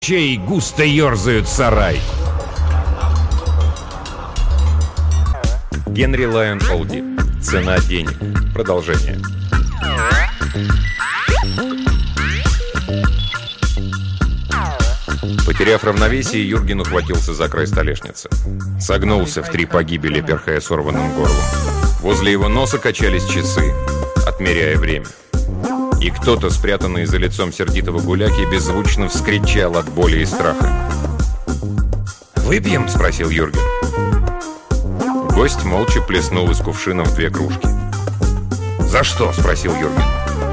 чей густо ерзают сарай. Генри Лайон Олди. Цена денег. Продолжение. Потеряв равновесие, Юрген ухватился за край столешницы. Согнулся в 3 погибели, перхая сорванным горлом. Возле его носа качались часы, отмеряя время. И кто-то, спрятанный за лицом сердитого гуляки, беззвучно вскричал от боли и страха. «Выпьем?» – спросил Юрген. Гость молча плеснул из кувшина в 2 кружки. «За что?» – спросил Юрген.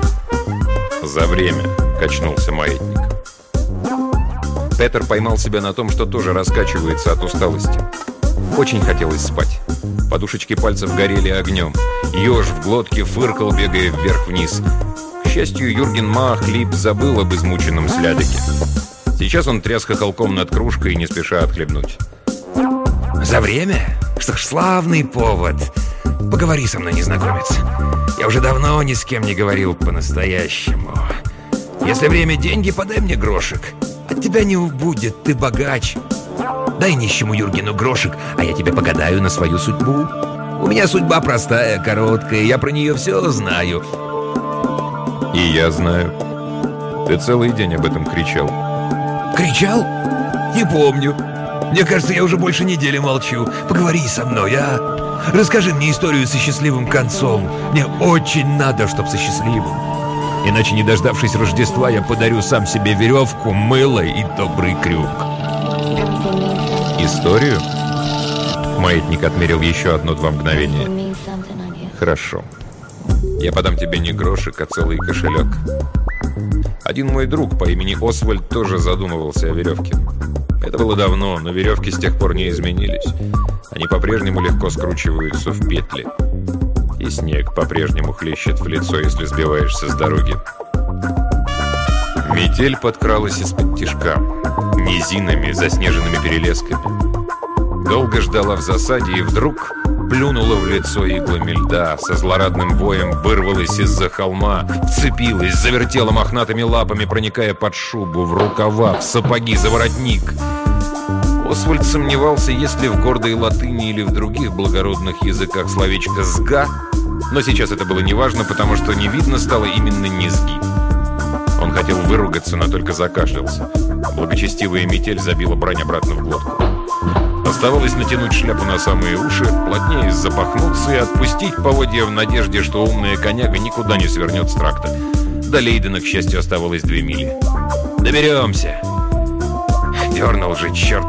«За время», – качнулся маятник. Петер поймал себя на том, что тоже раскачивается от усталости. Очень хотелось спать. Подушечки пальцев горели огнем. Еж в глотке фыркал, бегая вверх-вниз. К счастью, Юрген Маахлип забыл об измученном слядике. Сейчас он тряс хохолком над кружкой, не спеша отхлебнуть. «За время? Что ж, славный повод. Поговори со мной, незнакомец. Я уже давно ни с кем не говорил по-настоящему. Если время — деньги, подай мне грошек. От тебя не убудет, ты богач. Дай нищему Юргену грошек, а я тебе погадаю на свою судьбу. У меня судьба простая, короткая, я про нее все знаю». «И я знаю. Ты целый день об этом кричал». «Кричал? Не помню. Мне кажется, я уже больше недели молчу. Поговори со мной, а? Расскажи мне историю со счастливым концом. Мне очень надо, чтоб со счастливым. Иначе, не дождавшись Рождества, я подарю сам себе веревку, мыло и добрый крюк». «Историю?» Маятник отмерил еще 1-2 мгновения. «Хорошо. Я подам тебе не грошек, а целый кошелек. Один мой друг по имени Освальд тоже задумывался о веревке. Это было давно, но веревки с тех пор не изменились. Они по-прежнему легко скручиваются в петли. И снег по-прежнему хлещет в лицо, если сбиваешься с дороги». Метель подкралась из-под тишка, низинами, заснеженными перелесками. Долго ждала в засаде и вдруг плюнула в лицо иглами льда, со злорадным воем вырвалась из-за холма, вцепилась, завертела мохнатыми лапами, проникая под шубу, в рукава, в сапоги, за воротник. Освальд сомневался, есть ли в гордой латыни или в других благородных языках словечко «сга», но сейчас это было неважно, потому что не видно стало именно низги. Он хотел выругаться, но только закашлялся. Благочестивая метель забила брань обратно в глотку. Оставалось натянуть шляпу на самые уши, плотнее запахнуться и отпустить поводья в надежде, что умная коняга никуда не свернет с тракта. До Лейдена, к счастью, оставалось 2 мили. «Доберемся!» Дернул же, черт!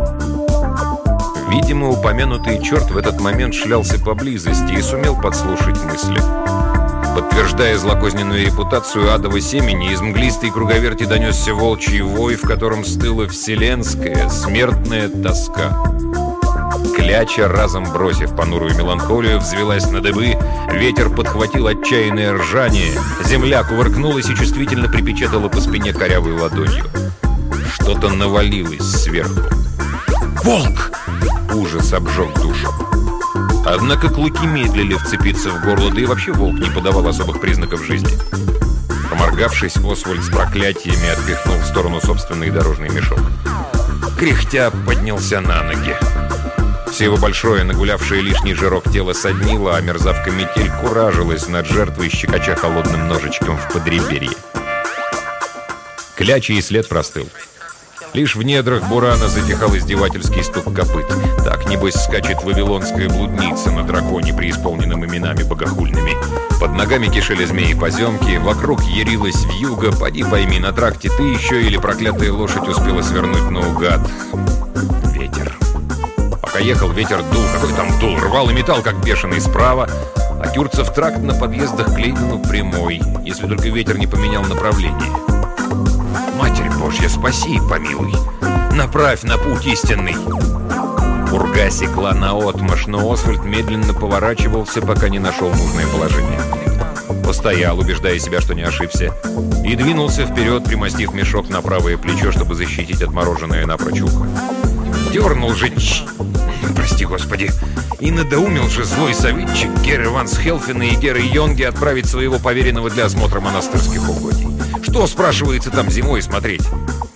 Видимо, упомянутый черт в этот момент шлялся поблизости и сумел подслушать мысли. Подтверждая злокозненную репутацию адового семени, из мглистой круговерти донесся волчий вой, в котором стыла вселенская, смертная тоска. Кляча, разом бросив понурую меланхолию, взвелась на дыбы, ветер подхватил отчаянное ржание, земля кувыркнулась и чувствительно припечатала по спине корявой ладонью. Что-то навалилось сверху. «Волк!» Ужас обжег душу. Однако клыки медлили вцепиться в горло, да и вообще волк не подавал особых признаков жизни. Проморгавшись, Освальд с проклятиями отпихнул в сторону собственный дорожный мешок. Кряхтя поднялся на ноги. Все его большое, нагулявшее лишний жирок тело соднило, а мерзавка метель куражилась над жертвой, щекоча холодным ножичком в подреберье. Клячий и след простыл. Лишь в недрах бурана затихал издевательский стук копыт. Так, небось, скачет вавилонская блудница на драконе, преисполненном именами богохульными. Под ногами кишели змеи-поземки, вокруг ярилась вьюга. Поди пойми, на тракте ты еще или проклятая лошадь успела свернуть наугад. Ветер. Пока ехал, ветер дул. Какой там дул? Рвал и металл, как бешеный, справа. А Тюрцев тракт на подъездах к Лейдену прямой, если только ветер не поменял направление. «Матерь Божья, спаси и помилуй! Направь на путь истинный!» Пурга секла наотмашь, но Освальд медленно поворачивался, пока не нашел нужное положение. Постоял, убеждая себя, что не ошибся, и двинулся вперед, примостив мешок на правое плечо, чтобы защитить отмороженное напрочь ухо. Дернул же... Прости, Господи! И надоумил же злой советчик Геры Вансхелфена и Геры Йонги отправить своего поверенного для осмотра монастырских угодий. Что, спрашивается, там зимой смотреть?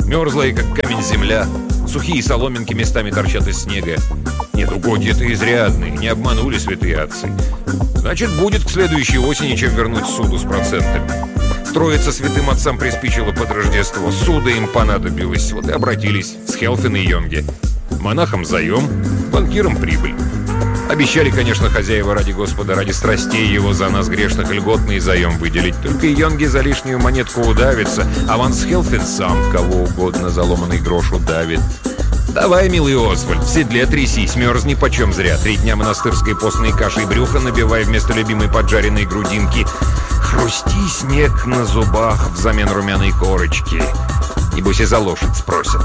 Мерзлая, как камень, земля. Сухие соломинки местами торчат из снега. Нет, угодья-то изрядные, не обманули святые отцы. Значит, будет к следующей осени, чем вернуть суду с процентами. Троица святым отцам приспичила под Рождество. Суда им понадобилось. Вот и обратились с Хелфин и Йонге. Монахам заем, банкирам прибыль. Обещали, конечно, хозяева ради Господа, ради страстей его за нас грешных льготный заем выделить. Только Йонге за лишнюю монетку удавится, а Ванс Хелфин сам кого угодно за ломаный грош удавит. Давай, милый Освальд, в седле трясись, мерзни почем зря. 3 дня монастырской постной кашей брюха набивай вместо любимой поджаренной грудинки. Хрусти снег на зубах взамен румяной корочки. Небось и за лошадь спросят.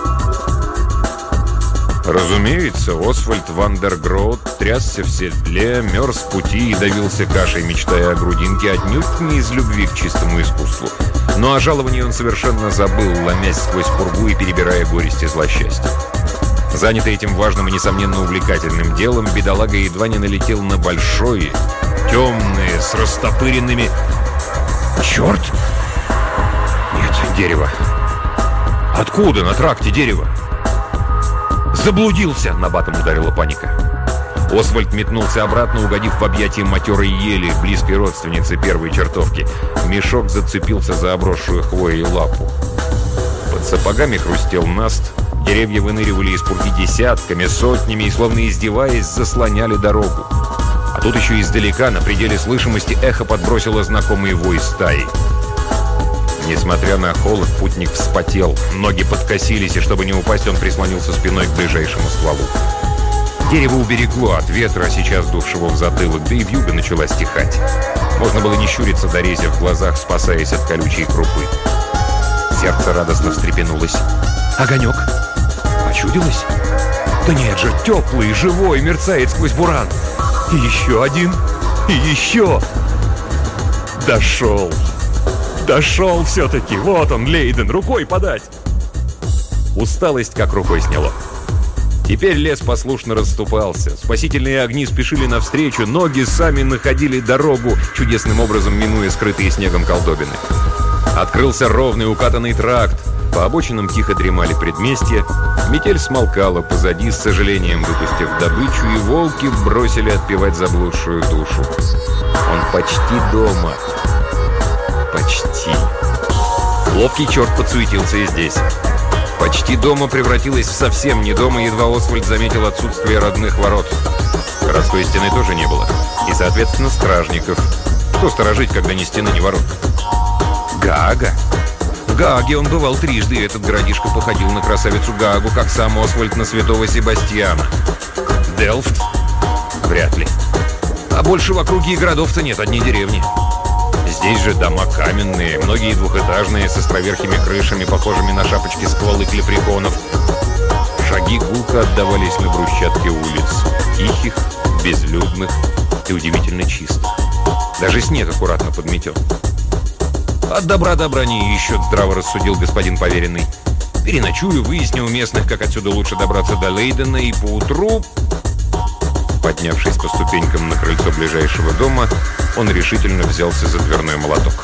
Разумеется, Освальд Вандергроуд трясся в седле, мерз в пути и давился кашей, мечтая о грудинке, отнюдь не из любви к чистому искусству. Но о жаловании он совершенно забыл, ломясь сквозь пургу и перебирая горести злосчастья. Занятый этим важным и, несомненно, увлекательным делом, бедолага едва не налетел на большое, темное, с растопыренными... Черт! Нет, дерево. Откуда на тракте дерево? «Заблудился!» — набатом ударила паника. Освальд метнулся обратно, угодив в объятия матерой ели, близкой родственницы первой чертовки. Мешок зацепился за обросшую хвоей лапу. Под сапогами хрустел наст, деревья выныривали из пурги десятками, сотнями и, словно издеваясь, заслоняли дорогу. А тут еще издалека, на пределе слышимости, эхо подбросило знакомый вой стаи. Несмотря на холод, путник вспотел. Ноги подкосились, и чтобы не упасть, он прислонился спиной к ближайшему стволу. Дерево уберегло от ветра, сейчас дувшего в затылок, да и вьюга начала стихать. Можно было не щуриться, дорезя в глазах, спасаясь от колючей крупы. Сердце радостно встрепенулось. Огонек? Почудилось? Да нет же, теплый, живой, мерцает сквозь буран. И еще один, и еще. Дошел. Дошел все-таки. Вот он, Лейден, рукой подать. Усталость как рукой сняло. Теперь лес послушно расступался. Спасительные огни спешили навстречу. Ноги сами находили дорогу, чудесным образом минуя скрытые снегом колдобины. Открылся ровный укатанный тракт. По обочинам тихо дремали предместья. Метель смолкала позади, с сожалением выпустив добычу, и волки бросили отпевать заблудшую душу. Он почти дома. Почти. Ловкий черт подсуетился и здесь. Почти дома превратилась в совсем не дома, едва Освальд заметил отсутствие родных ворот. Городской стены тоже не было. И, соответственно, стражников. Что сторожить, когда ни стены, ни ворот? Гаага. В Гааге он бывал трижды, и этот городишко походил на красавицу Гаагу, как сам Освальд на святого Себастьяна. Делфт? Вряд ли. А больше в округе и городов-то нет, одни деревни. Здесь же дома каменные, многие двухэтажные, с островерхими крышами, похожими на шапочки стволы лепреконов. Шаги гулко отдавались на брусчатке улиц. Тихих, безлюдных и удивительно чистых. Даже снег аккуратно подметен. От добра не ищут, здраво рассудил господин поверенный. Переночую, выясню у местных, как отсюда лучше добраться до Лейдена, и поутру... Поднявшись по ступенькам на крыльцо ближайшего дома, он решительно взялся за дверной молоток.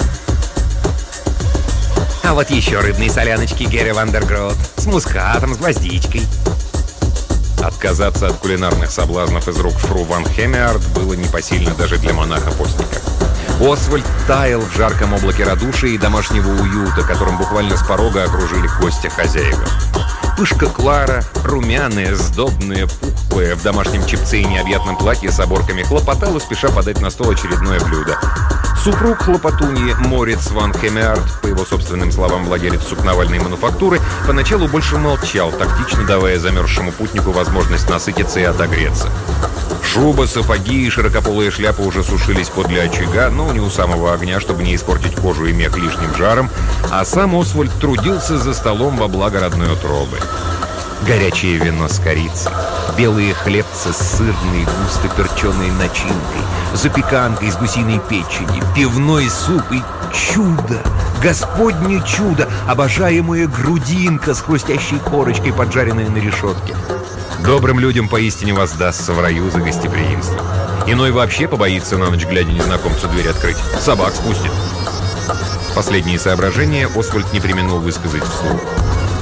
А вот еще рыбные соляночки Герри Вандергроуд с мускатом, с гвоздичкой. Отказаться от кулинарных соблазнов из рук фру Ван Хемиард было непосильно даже для монаха-постника. Освальд таял в жарком облаке радушия и домашнего уюта, которым буквально с порога окружили гостя хозяева. Пышка Клара, румяная, сдобная, пухлая, в домашнем чепце и необъятном платье с оборками, хлопотала, спеша подать на стол очередное блюдо. Супруг хлопотуньи Морец Ван Хемиард, по его собственным словам, владелец сукновальной мануфактуры, поначалу больше молчал, тактично давая замерзшему путнику возможность насытиться и отогреться. Шуба, сапоги и широкополая шляпа уже сушились подле очага, но не у самого огня, чтобы не испортить кожу и мех лишним жаром, а сам Освальд трудился за столом во благо родной утробы. Горячее вино с корицей, белые хлебцы с сырной густо перченой начинкой, запеканка из гусиной печени, пивной суп и чудо, господне чудо, обожаемая грудинка с хрустящей корочкой, поджаренная на решетке. Добрым людям поистине воздастся в раю за гостеприимство. Иной вообще побоится на ночь, глядя незнакомцу дверь открыть. Собак спустит. Последние соображения Освальд не преминул высказать вслух.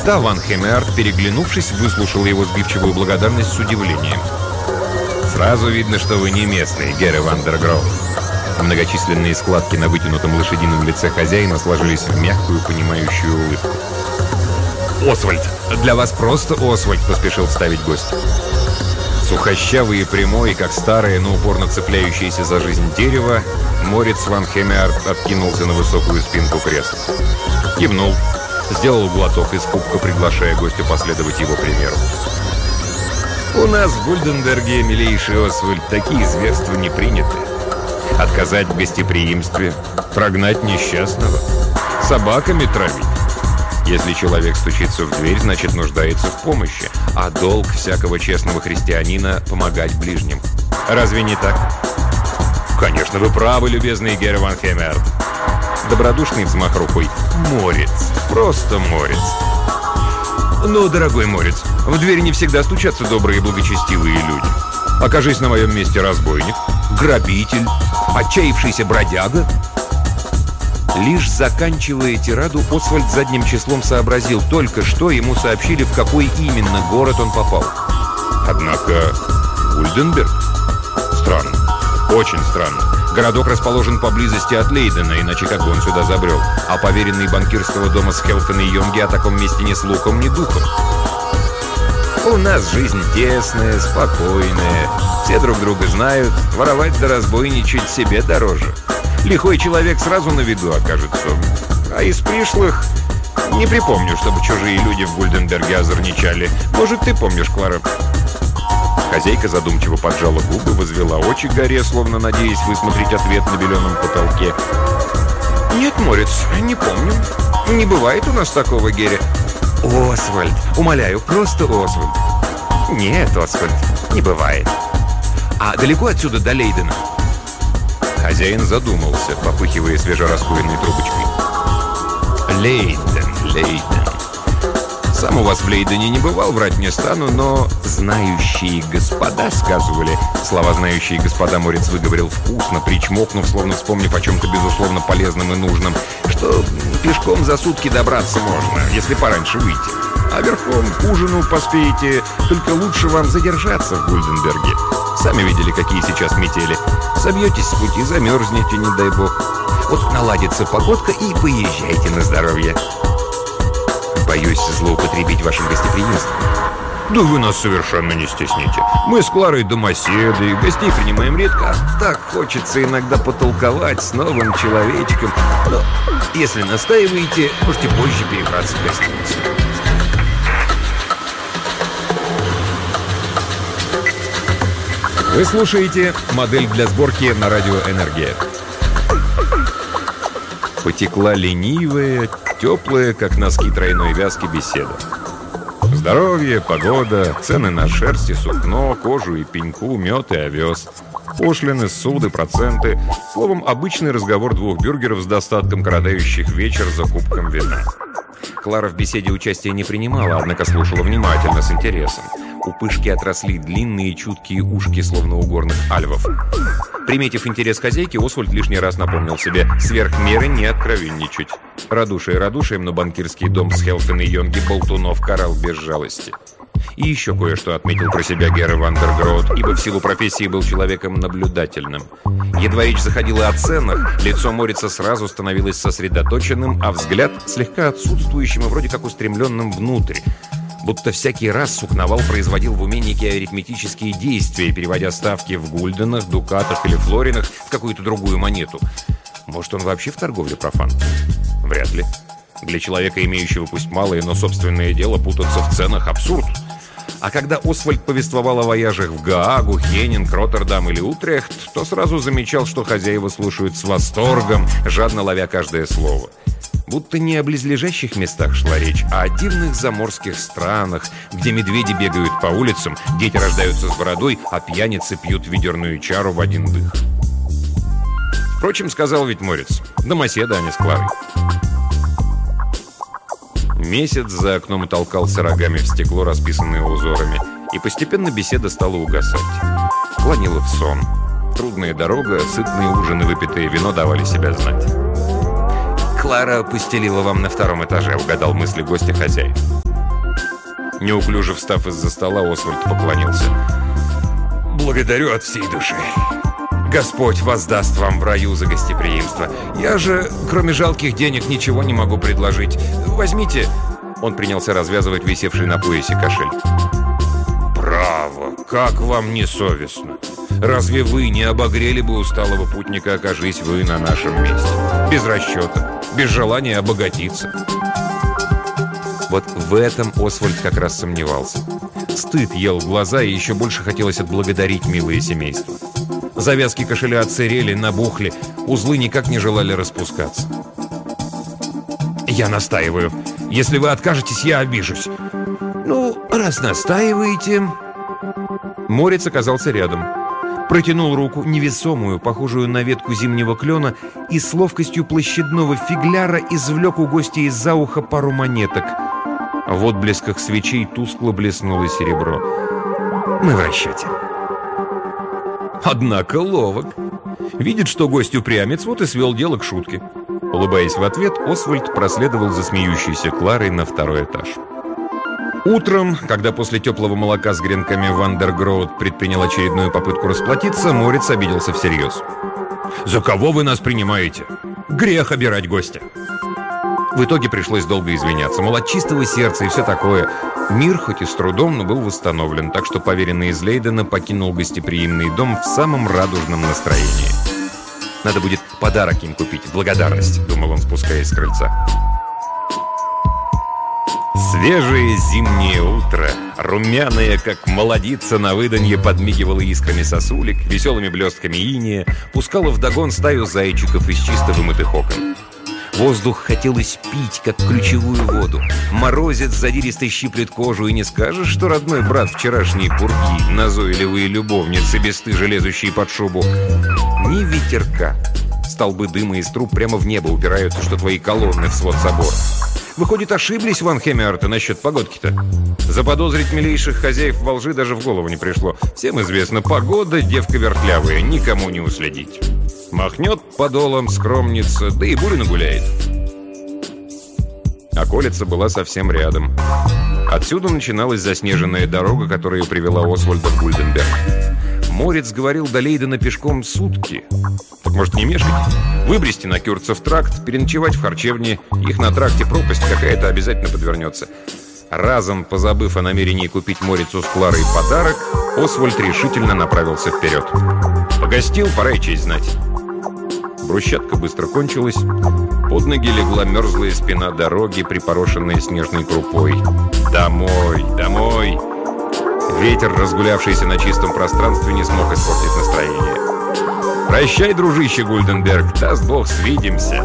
Та Ван Хемеарт, переглянувшись, выслушала его сбивчивую благодарность с удивлением. «Сразу видно, что вы не местный, Герр ван дер Гроот». Многочисленные складки на вытянутом лошадином лице хозяина сложились в мягкую, понимающую улыбку. «Освальд! Для вас просто Освальд!» — поспешил вставить гость. Сухощавый и прямой, как старое, но упорно цепляющееся за жизнь дерево, Мориц ван Хемеарт откинулся на высокую спинку кресла. Кивнул, сделал глоток из кубка, приглашая гостя последовать его примеру. «У нас в Гульденберге, милейший Освальд, такие зверства не приняты. Отказать в гостеприимстве, прогнать несчастного, собаками травить. Если человек стучится в дверь, значит, нуждается в помощи, а долг всякого честного христианина — помогать ближним. Разве не так?» «Конечно, вы правы, любезный Герр ван Хемеарт». Добродушный взмах рукой. «Мориц, просто Мориц». «Ну, дорогой Мориц, в дверь не всегда стучатся добрые и благочестивые люди. Окажись на моем месте разбойник, грабитель, отчаявшийся бродяга». Лишь заканчивая тираду, Освальд задним числом сообразил, только что ему сообщили, в какой именно город он попал. Однако Гульденберг? Странно. Очень странно. Городок расположен поблизости от Лейдена, иначе как бы он сюда забрел. А поверенный банкирского дома Схелфен и Йонги о таком месте ни слухом, ни духом. У нас жизнь тесная, спокойная. Все друг друга знают. Воровать да разбойничать себе дороже. Лихой человек сразу на виду окажется. А из пришлых не припомню, чтобы чужие люди в Гульденберге озорничали. Может, ты помнишь, Клара?» Хозяйка задумчиво поджала губы, возвела очи к горе, словно надеясь высмотреть ответ на беленом потолке. «Нет, Мориц, не помню. Не бывает у нас такого, Герри». «Освальд, умоляю, просто Освальд». «Нет, Освальд, не бывает». «А далеко отсюда до Лейдена?» Хозяин задумался, попыхивая свежераскуренной трубочкой. Лейден. Сам у вас в Лейдене не бывал, врать не стану, но знающие господа сказывали. Слова «знающие господа» Мориц выговорил вкусно, причмокнув, словно вспомнив о чем-то безусловно полезном и нужном, что пешком за сутки добраться можно, если пораньше выйти. А верхом к ужину поспеете, только лучше вам задержаться в Гульденберге. Сами видели, какие сейчас метели. Собьетесь с пути, замерзнете, не дай бог. Вот наладится погодка и поезжайте на здоровье. Боюсь злоупотребить вашим гостеприимством. Да вы нас совершенно не стесните. Мы с Кларой домоседы, гостей принимаем редко. Так хочется иногда потолковать с новым человечком. Но если настаиваете, можете позже перебраться в гостиницу. Вы слушаете «Модель для сборки» на радио «Энергия». Потекла ленивая, теплая, как носки тройной вязки, беседа. Здоровье, погода, цены на шерсть и сукно, кожу и пеньку, мед и овес, пошлины, суды, проценты. Словом, обычный разговор двух бюргеров с достатком, коротающих вечер за кубком вина. Клара в беседе участия не принимала, однако слушала внимательно, с интересом. У Пышки отросли длинные чуткие ушки, словно у горных альвов. Приметив интерес хозяйки, Освальд лишний раз напомнил себе: сверх меры не откровенничать. Радушие радушием, но банкирский дом Схелфен и Йонги болтунов карал без жалости. И еще кое-что отметил про себя Герр ван дер Гроот, ибо в силу профессии был человеком наблюдательным. Едва речь заходила о ценах, лицо Морица сразу становилось сосредоточенным, а взгляд слегка отсутствующим и вроде как устремленным внутрь. Будто всякий раз Сукновал производил в уме некие арифметические действия, переводя ставки в гульденах, дукатах или флоринах в какую-то другую монету. Может, он вообще в торговле профан? Вряд ли. Для человека, имеющего пусть малое, но собственное дело, путаться в ценах — абсурд. А когда Освальд повествовал о вояжах в Гаагу, Хенинг, Роттердам или Утрехт, то сразу замечал, что хозяева слушают с восторгом, жадно ловя каждое слово. Будто не о близлежащих местах шла речь, а о дивных заморских странах, где медведи бегают по улицам, дети рождаются с бородой, а пьяницы пьют ведерную чару в один дых. Впрочем, сказал ведь Мориц, домоседа, а не с Кларой. Месяц за окном толкался рогами в стекло, расписанное узорами, и постепенно беседа стала угасать. Клонила в сон. Трудная дорога, сытные ужины, выпитое вино давали себя знать. «Клара постелила вам на втором этаже», — угадал мысли гостя хозяин. Неуклюже встав из-за стола, Освальд поклонился. «Благодарю от всей души. Господь воздаст вам в раю за гостеприимство. Я же, кроме жалких денег, ничего не могу предложить. Возьмите...» Он принялся развязывать висевший на поясе кошель. «Право, как вам не совестно? Разве вы не обогрели бы усталого путника, окажись вы на нашем месте? Без расчета, без желания обогатиться». Вот в этом Освальд как раз сомневался. Стыд ел глаза, и еще больше хотелось отблагодарить милое семейство. Завязки кошеля отсырели, набухли, узлы никак не желали распускаться. «Я настаиваю. Если вы откажетесь, я обижусь». «Ну, раз настаиваете...» Морец оказался рядом. Протянул руку, невесомую, похожую на ветку зимнего клена, и с ловкостью площадного фигляра извлек у гостя из-за уха пару монеток. В отблесках свечей тускло блеснуло серебро. «Мы в расчете». Однако ловок. Видит, что гость упрямец, вот и свел дело к шутке. Улыбаясь в ответ, Освальд проследовал за смеющейся Кларой на второй этаж. Утром, когда после теплого молока с гренками Вандергроуд предпринял очередную попытку расплатиться, Морец обиделся всерьез. «За кого вы нас принимаете? Грех обирать гостя». В итоге пришлось долго извиняться, мол, от чистого сердца и все такое. Мир, хоть и с трудом, но был восстановлен, так что поверенный из Лейдена покинул гостеприимный дом в самом радужном настроении. «Надо будет подарок им купить в благодарность», — думал он, спускаясь с крыльца. Свежее зимнее утро, румяное, как молодица на выданье, подмигивало искрами сосулек, веселыми блестками иния, пускало вдогон стаю зайчиков из чисто вымытых окон. Воздух хотелось пить, как ключевую воду. Морозец задиристо щиплет кожу, и не скажешь, что родной брат вчерашней пурги, назойливые любовницы, бесстыже лезущие под шубу. Ни ветерка. Столбы дыма из труб прямо в небо упираются, что твои колонны в свод собора. Выходит, ошиблись Ван Хемиарты насчет погодки-то. Заподозрить милейших хозяев во лжи даже в голову не пришло. Всем известно, погода — девка вертлявая, никому не уследить. Махнет подолом скромница, да и буря нагуляет. Околица была совсем рядом. Отсюда начиналась заснеженная дорога, которая привела Освальда в Гульденберг. Морец говорил до Лейдена пешком сутки. Так может не мешать? Выбрести на Кюрцев тракт, переночевать в харчевне. Их на тракте пропасть какая-то обязательно подвернется. Разом позабыв о намерении купить Морицу с Кларой подарок, Освальд решительно направился вперед. Погостил, пора и честь знать. Брусчатка быстро кончилась. Под ноги легла мерзлая спина дороги, припорошенная снежной крупой. Домой, домой! Ветер, разгулявшийся на чистом пространстве, не смог испортить настроение. «Прощай, дружище Гульденберг, даст Бог, свидимся!»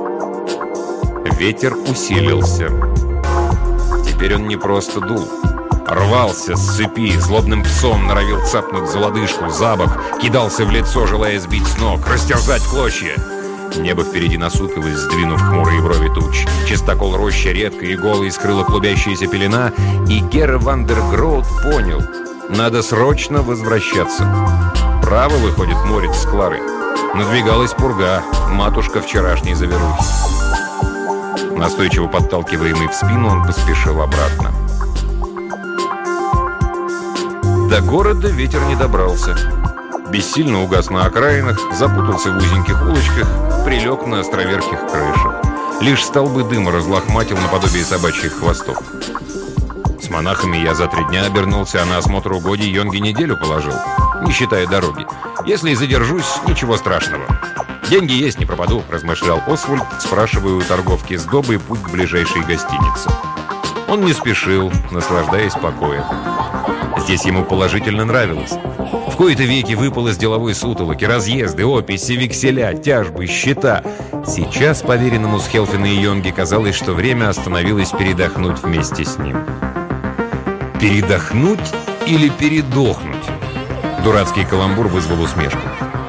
Ветер усилился. Теперь он не просто дул. Рвался с цепи, злобным псом норовил цапнуть за лодыжку, за бок, кидался в лицо, желая сбить с ног, растерзать в клочья. Небо впереди насупилось, сдвинув хмурые брови туч. Чистокол рощи редко и голой скрыла клубящаяся пелена, и Герр Вандергроуд понял — надо срочно возвращаться. Право, выходит, Морец с Кларой. Надвигалась пурга, матушка вчерашней заверухи. Настойчиво подталкиваемый в спину, он поспешил обратно. До города ветер не добрался. Бессильно угас на окраинах, запутался в узеньких улочках, прилег на островерхих крышах. Лишь столбы дыма разлохматил наподобие собачьих хвостов. С монахами я за 3 дня обернулся, а на осмотр угодий Йонги неделю положил, не считая дороги. Если и задержусь, ничего страшного. «Деньги есть, не пропаду», — размышлял Освальд, спрашивая у торговки сдобы путь к ближайшей гостинице. Он не спешил, наслаждаясь покоем. Здесь ему положительно нравилось. В кои-то веки выпал из деловой сутолоки, разъезды, описи, векселя, тяжбы, счета. Сейчас поверенному с Хелфина и Йонги казалось, что время остановилось передохнуть вместе с ним. Передохнуть или передохнуть? Дурацкий каламбур вызвал усмешку.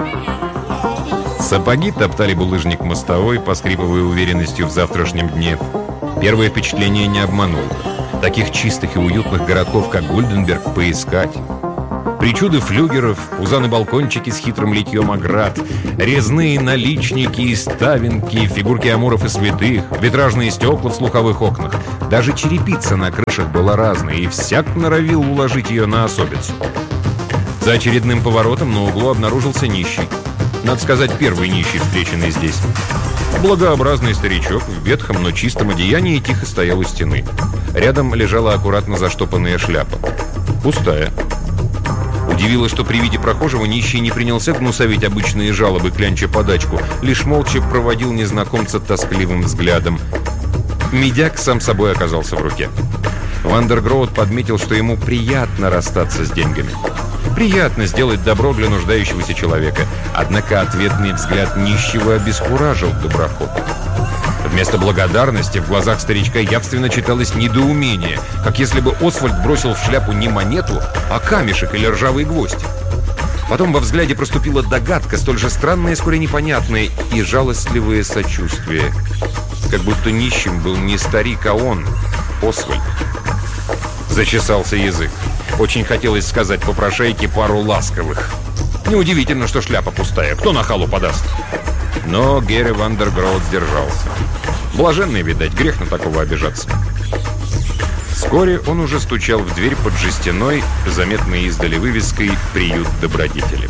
Сапоги топтали булыжник мостовой, поскрипывая уверенностью в завтрашнем дне. Первое впечатление не обмануло. Таких чистых и уютных городков, как Гульденберг, поискать. Причуды флюгеров, пузаны-балкончики с хитрым литьем оград, резные наличники и ставинки, фигурки амуров и святых, витражные стекла в слуховых окнах. Даже черепица на крышах была разной, и всяк норовил уложить ее на особицу. За очередным поворотом на углу обнаружился нищий. Надо сказать, первый нищий, встреченный здесь. Благообразный старичок в ветхом, но чистом одеянии тихо стоял у стены. Рядом лежала аккуратно заштопанная шляпа. Пустая. Удивило, что при виде прохожего нищий не принялся гнусавить обычные жалобы, клянча подачку, лишь молча проводил незнакомца тоскливым взглядом. Медяк сам собой оказался в руке. Вандергроуд подметил, что ему приятно расстаться с деньгами. Приятно сделать добро для нуждающегося человека. Однако ответный взгляд нищего обескуражил доброхота. Вместо благодарности в глазах старичка явственно читалось недоумение, как если бы Освальд бросил в шляпу не монету, а камешек или ржавый гвоздь. Потом во взгляде проступила догадка, столь же странная, скорее непонятная, и жалостливое сочувствие. Как будто нищим был не старик, а он, Освальд. Зачесался язык. Очень хотелось сказать попрошайке пару ласковых. Неудивительно, что шляпа пустая. Кто на халу подаст? Но Герри Вандергроуд сдержался. Блаженный, видать, грех на такого обижаться. Вскоре он уже стучал в дверь под жестяной, заметной издали вывеской «Приют добродетели».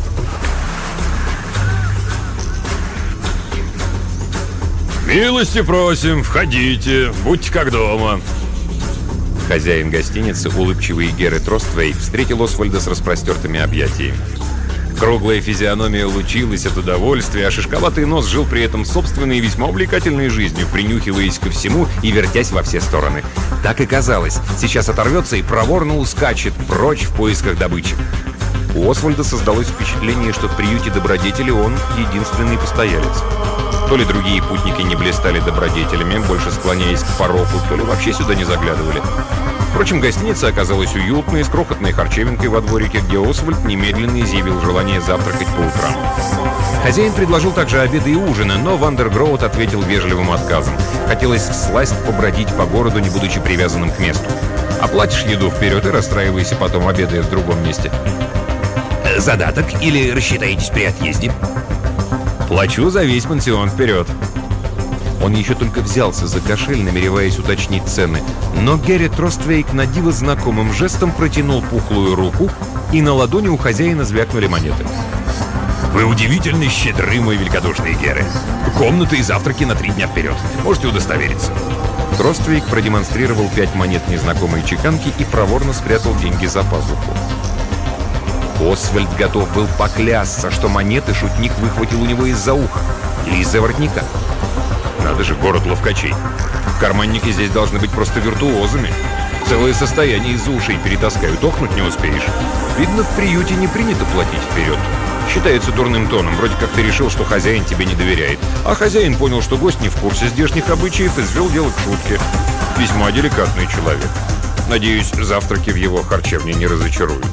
«Милости просим, входите, будьте как дома». Хозяин гостиницы, улыбчивый Герри Тросттвейк, встретил Освальда с распростертыми объятиями. Круглая физиономия лучилась от удовольствия, а шишковатый нос жил при этом собственной и весьма увлекательной жизнью, принюхиваясь ко всему и вертясь во все стороны. Так и казалось, сейчас оторвется и проворно ускачет прочь в поисках добычи. У Освальда создалось впечатление, что в приюте добродетели он единственный постоялец. То ли другие путники не блистали добродетелями, больше склоняясь к пороку, то ли вообще сюда не заглядывали. Впрочем, гостиница оказалась уютной, с крохотной харчевинкой во дворике, где Освальд немедленно изъявил желание завтракать по утрам. Хозяин предложил также обеды и ужины, но Вандергроуд ответил вежливым отказом. Хотелось всласть побродить по городу, не будучи привязанным к месту. Оплатишь еду вперед и расстраивайся потом, обедая в другом месте. Задаток или рассчитаетесь при отъезде? Плачу за весь пансион вперед. Он еще только взялся за кошель, намереваясь уточнить цены, но Герри Тросттвейк на диво знакомым жестом протянул пухлую руку, и на ладони у хозяина звякнули монеты. «Вы удивительно щедры, мой великодушный Герри. Комнаты и завтраки на 3 дня вперед. Можете удостовериться». Тросттвейк продемонстрировал 5 монет незнакомой чеканки и проворно спрятал деньги за пазуху. Освальд готов был поклясться, что монеты шутник выхватил у него из-за уха или из-за воротника. Надо же, город ловкачей. Карманники здесь должны быть просто виртуозами. Целое состояние из-за ушей перетаскают, охнуть не успеешь. Видно, в приюте не принято платить вперед. Считается дурным тоном, вроде как ты решил, что хозяин тебе не доверяет. А хозяин понял, что гость не в курсе здешних обычаев и свел дело к шутке. Весьма деликатный человек. Надеюсь, завтраки в его харчевне не разочаруют.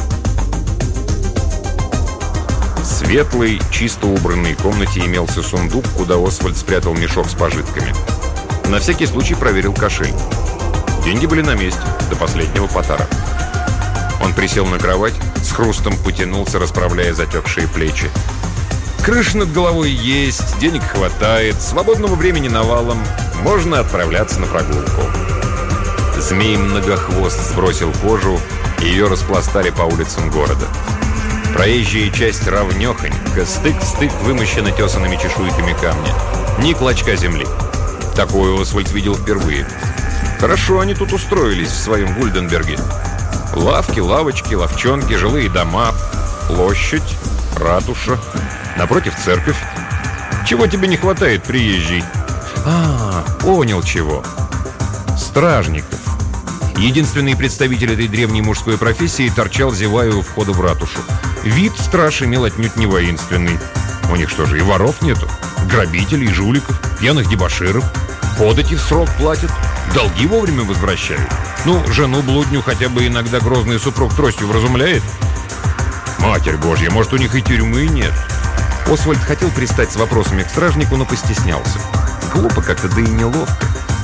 В светлой, чисто убранной комнате имелся сундук, куда Освальд спрятал мешок с пожитками. На всякий случай проверил кошель. Деньги были на месте, до последнего потара. Он присел на кровать, с хрустом потянулся, расправляя затекшие плечи. Крыша над головой есть, денег хватает, свободного времени навалом, можно отправляться на прогулку. Змей-многохвост сбросил кожу, и ее распластали по улицам города. Проезжая часть равнёхонько, стык в стык вымощена тесанными чешуйками камня. Ни клочка земли. Такое Освальд видел впервые. Хорошо они тут устроились в своем Гульденберге. Лавки, лавочки, ловчонки, жилые дома, площадь, ратуша, напротив церковь. Чего тебе не хватает, приезжий? Понял чего. Стражников. Единственный представитель этой древней мужской профессии торчал, зевая у входа в ратушу. Вид страж имел отнюдь не воинственный. У них что же, и воров нету? Грабителей, жуликов, пьяных дебоширов. Подати в срок платят, долги вовремя возвращают. Ну, жену-блудню хотя бы иногда грозный супруг тростью вразумляет. Матерь Божья, может, у них и тюрьмы нет? Освальд хотел пристать с вопросами к стражнику, но постеснялся. Глупо как-то, да и неловко.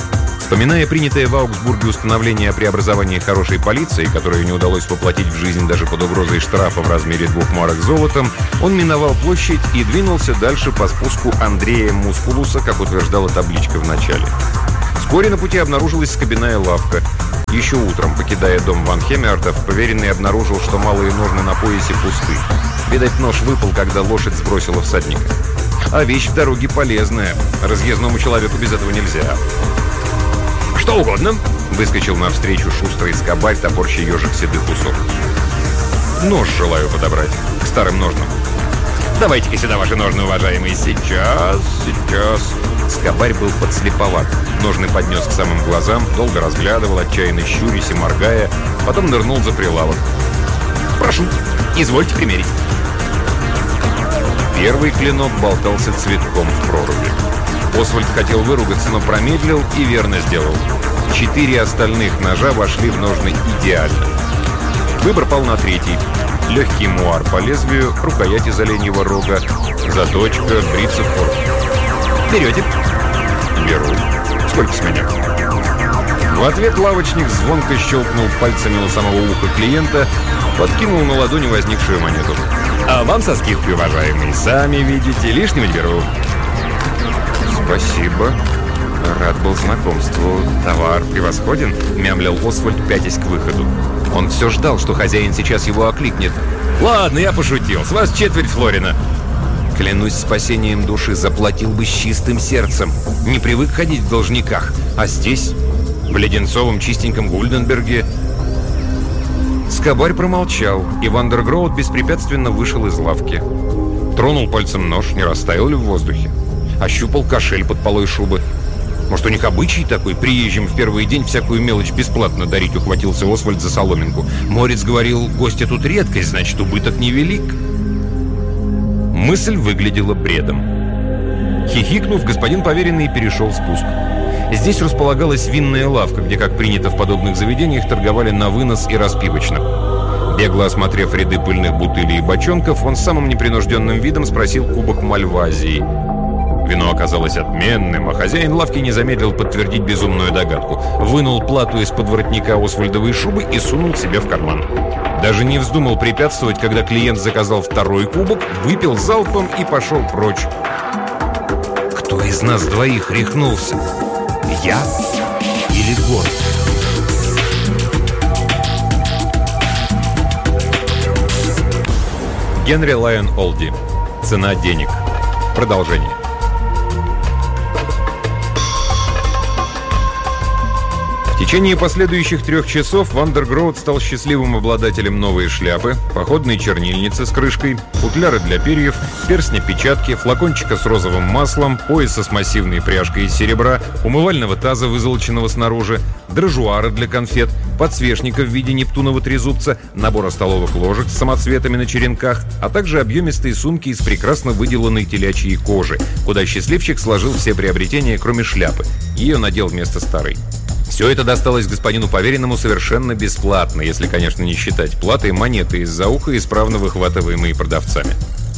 Вспоминая принятое в Аугсбурге установление о преобразовании хорошей полиции, которое не удалось воплотить в жизнь даже под угрозой штрафа в размере 2 марок золотом, он миновал площадь и двинулся дальше по спуску Андрея Мускулуса, как утверждала табличка в начале. Вскоре на пути обнаружилась скобяная лавка. Еще утром, покидая дом Ван Хеммертов, поверенный обнаружил, что малые ножны на поясе пусты. Видать, нож выпал, когда лошадь сбросила всадника. А вещь в дороге полезная. Разъездному человеку без этого нельзя. «Что угодно!» — выскочил навстречу шустрый скобарь, топорщий ежик седых усов. «Нож желаю подобрать к старым ножнам». «Давайте-ка сюда ваши ножны, уважаемые. Сейчас. Скобарь был подслеповат. Ножны поднес к самым глазам, долго разглядывал, отчаянно щурясь и моргая, потом нырнул за прилавок. Прошу, извольте примерить». Первый клинок болтался цветком в проруби. Освальд хотел выругаться, но промедлил и верно сделал. 4 остальных ножа вошли в ножны идеально. Выбор пал на третий. Легкий муар по лезвию, рукоять из оленьего рога, заточка, бритцефорд. «Берете?» «Беру. Сколько с меня?» В ответ лавочник звонко щелкнул пальцами у самого уха клиента, подкинул на ладони возникшую монету. «А вам со скидкой, уважаемые. Сами видите, лишнего не беру». «Спасибо. Рад был знакомству. Товар превосходен», — мямлил Освальд, пятясь к выходу. Он все ждал, что хозяин сейчас его окликнет. «Ладно, я пошутил. С вас четверть флорина». Клянусь спасением души, заплатил бы с чистым сердцем. Не привык ходить в должниках. А здесь, в леденцовом чистеньком Гульденберге... Скобарь промолчал, и Вандергроуд беспрепятственно вышел из лавки. Тронул пальцем нож, не растаял ли в воздухе. Ощупал кошель под полой шубы. Может, у них обычай такой, приезжим в первый день всякую мелочь бесплатно дарить, ухватился Освальд за соломинку. Морец говорил, гости тут редкость, значит, убыток невелик. Мысль выглядела бредом. Хихикнув, господин поверенный перешел спуск. Здесь располагалась винная лавка, где, как принято в подобных заведениях, торговали на вынос и распивочно. Бегло осмотрев ряды пыльных бутылей и бочонков, он с самым непринужденным видом спросил кубок Мальвазии. Вино оказалось отменным, а хозяин лавки не замедлил подтвердить безумную догадку. Вынул плату из-под воротника Освальдовой шубы и сунул себе в карман. Даже не вздумал препятствовать, когда клиент заказал второй кубок, выпил залпом и пошел прочь. Кто из нас двоих рехнулся? Я или город? Генри Лайон Олди. Цена денег. Продолжение. В течение последующих 3 часов Вандергроуд стал счастливым обладателем новой шляпы, походной чернильницы с крышкой, футляра для перьев, перстня-печатки, флакончика с розовым маслом, пояса с массивной пряжкой из серебра, умывального таза, вызолоченного снаружи, дрожжуара для конфет, подсвечника в виде нептунового трезубца, набора столовых ложек с самоцветами на черенках, а также объемистые сумки из прекрасно выделанной телячьей кожи, куда счастливчик сложил все приобретения, кроме шляпы. Ее надел вместо старой. Все это досталось господину поверенному совершенно бесплатно, если, конечно, не считать платой монеты из-за уха, исправно выхватываемые продавцами.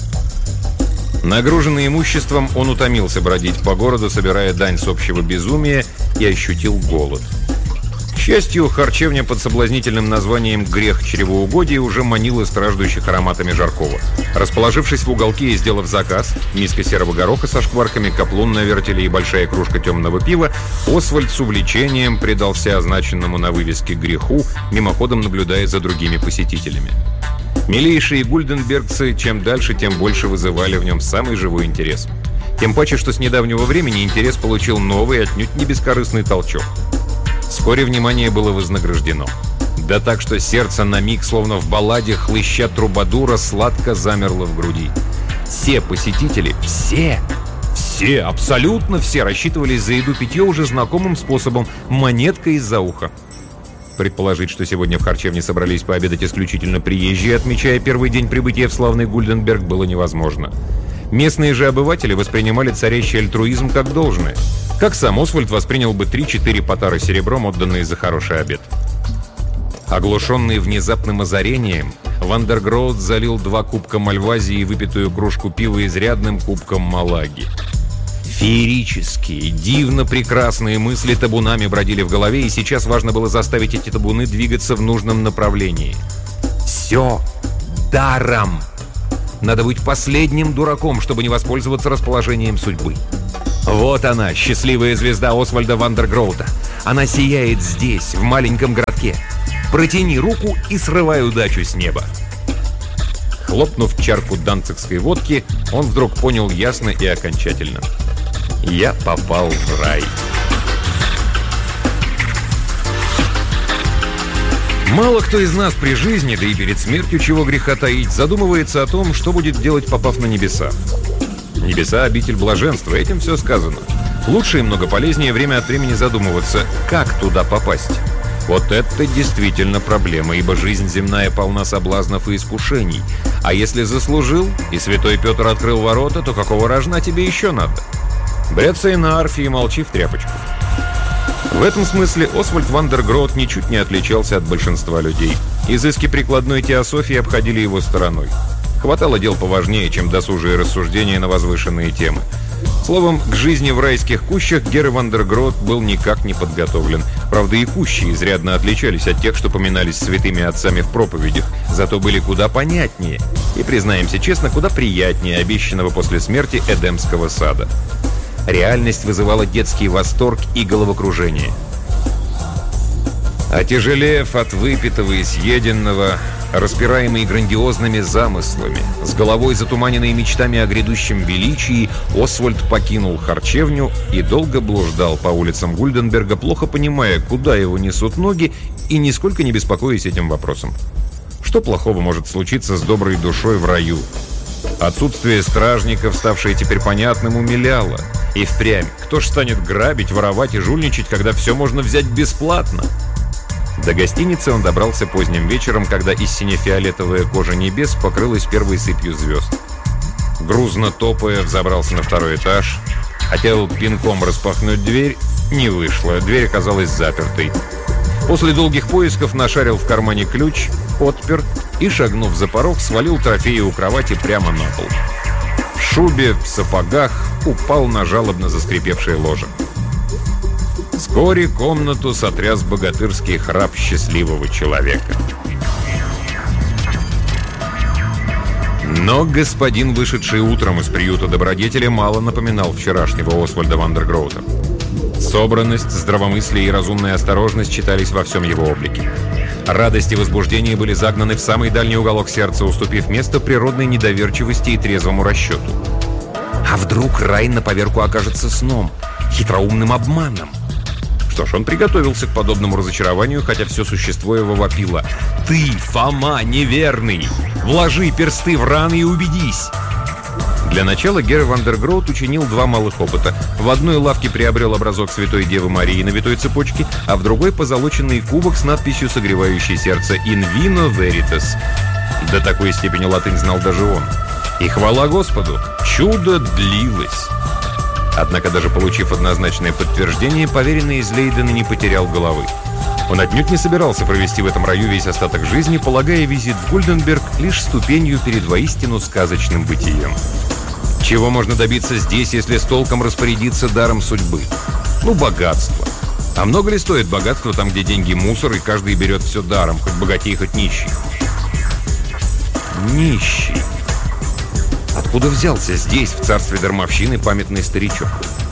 Нагруженный имуществом, он утомился бродить по городу, собирая дань с общего безумия, и ощутил голод. К счастью, харчевня под соблазнительным названием «Грех чревоугодия» уже манила страждущих ароматами жаркого. Расположившись в уголке и сделав заказ, миска серого гороха со шкварками, каплун на вертеле и большая кружка темного пива, Освальд с увлечением предался означенному на вывеске греху, мимоходом наблюдая за другими посетителями. Милейшие гульденбергцы чем дальше, тем больше вызывали в нем самый живой интерес. Тем паче, что с недавнего времени интерес получил новый, отнюдь не бескорыстный толчок. Вскоре внимание было вознаграждено. Да так, что сердце на миг, словно в балладе хлыща трубадура, сладко замерло в груди. Все посетители, все, абсолютно все рассчитывались за еду-питье уже знакомым способом – монеткой из-за уха. Предположить, что сегодня в харчевне собрались пообедать исключительно приезжие, отмечая первый день прибытия в славный Гульденберг, было невозможно. Местные же обыватели воспринимали царящий альтруизм как должное. Как сам Освальд воспринял бы 3-4 потары серебром, отданные за хороший обед. Оглушенный внезапным озарением, Вандергроуд залил 2 кубка Мальвазии и выпитую кружку пива изрядным кубком Малаги. Феерические, дивно прекрасные мысли табунами бродили в голове, и сейчас важно было заставить эти табуны двигаться в нужном направлении. Все даром. Надо быть последним дураком, чтобы не воспользоваться расположением судьбы. Вот она, счастливая звезда Освальда Вандергроута. Она сияет здесь, в маленьком городке. Протяни руку и срывай удачу с неба. Хлопнув чарку данцигской водки, он вдруг понял ясно и окончательно: я попал в рай. Мало кто из нас при жизни, да и перед смертью, чего греха таить, задумывается о том, что будет делать, попав на небеса. Небеса — обитель блаженства, этим все сказано. Лучше и много полезнее время от времени задумываться, как туда попасть. Вот это действительно проблема, ибо жизнь земная полна соблазнов и искушений. А если заслужил, и святой Петр открыл ворота, то какого рожна тебе еще надо? Бряцай на арфе и молчи в тряпочку. В этом смысле Освальд Вандергроут ничуть не отличался от большинства людей. Изыски прикладной теософии обходили его стороной. Хватало дел поважнее, чем досужие рассуждения на возвышенные темы. Словом, к жизни в райских кущах Герр Вандергроут был никак не подготовлен. Правда, и кущи изрядно отличались от тех, что поминались святыми отцами в проповедях, зато были куда понятнее и, признаемся честно, куда приятнее обещанного после смерти Эдемского сада. Реальность вызывала детский восторг и головокружение. Отяжелев от выпитого и съеденного, распираемый грандиозными замыслами, с головой затуманенной мечтами о грядущем величии, Освальд покинул харчевню и долго блуждал по улицам Гульденберга, плохо понимая, куда его несут ноги, и нисколько не беспокоясь этим вопросом. Что плохого может случиться с доброй душой в раю? Отсутствие стражников, ставшее теперь понятным, умиляло. И впрямь, кто ж станет грабить, воровать и жульничать, когда все можно взять бесплатно? До гостиницы он добрался поздним вечером, когда и сине-фиолетовая кожа небес покрылась первой сыпью звезд. Грузно топая, взобрался на второй этаж. Хотел пинком распахнуть дверь, не вышло, дверь оказалась запертой. После долгих поисков нашарил в кармане ключ, отпер и, шагнув за порог, свалил трофеи у кровати прямо на пол. В шубе, в сапогах упал на жалобно заскрипевшее ложе. Вскоре комнату сотряс богатырский храп счастливого человека. Но господин, вышедший утром из приюта добродетеля, мало напоминал вчерашнего Освальда Вандергроута. Собранность, здравомыслие и разумная осторожность читались во всем его облике. Радость и возбуждение были загнаны в самый дальний уголок сердца, уступив место природной недоверчивости и трезвому расчету. А вдруг рай на поверку окажется сном, хитроумным обманом? Что ж, он приготовился к подобному разочарованию, хотя все существо его вопило: «Ты, Фома, неверный! Вложи персты в раны и убедись!» Для начала Герр Вандергроут учинил два малых опыта. В одной лавке приобрел образок Святой Девы Марии на витой цепочке, а в другой позолоченный кубок с надписью, согревающей сердце, «In vino veritas». До такой степени латынь знал даже он. И хвала Господу, чудо длилось. Однако, даже получив однозначное подтверждение, поверенный из Лейдена не потерял головы. Он отнюдь не собирался провести в этом раю весь остаток жизни, полагая визит в Гульденберг лишь ступенью перед воистину сказочным бытием. Чего можно добиться здесь, если с толком распорядиться даром судьбы? Ну, богатство. А много ли стоит богатство там, где деньги мусор, и каждый берет все даром, хоть богатей, хоть нищий? Нищий. Откуда взялся здесь, в царстве дармовщины, памятный старичок?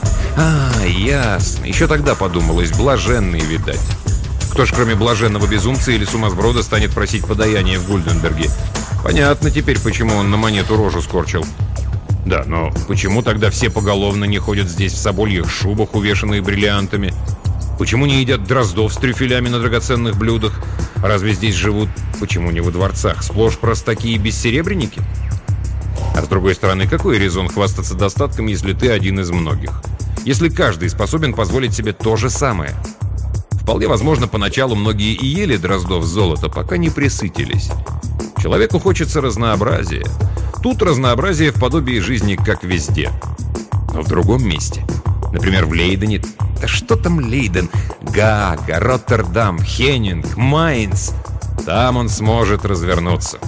Ясно. Еще тогда подумалось, блаженный, видать. Кто ж, кроме блаженного безумца или сумасброда, станет просить подаяние в Гульденберге? Понятно теперь, почему он на монету рожу скорчил. Да, но почему тогда все поголовно не ходят здесь в собольих шубах, увешанных бриллиантами? Почему не едят дроздов с трюфелями на драгоценных блюдах? Разве здесь живут, почему не во дворцах, сплошь простаки и бессеребренники? А с другой стороны, какой резон хвастаться достатком, если ты один из многих? Если каждый способен позволить себе то же самое? Вполне возможно, поначалу многие и ели дроздов с золота, пока не пресытились. Человеку хочется разнообразия. Тут разнообразие в подобии жизни, как везде. Но в другом месте, например, в Лейдене, да что там Лейден? Гаага, Роттердам, Хеннинг, Майнц. Там он сможет развернуться.